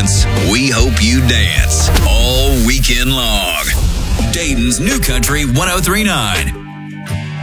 dance, we hope you dance all weekend long. Dayton's New Country 1039.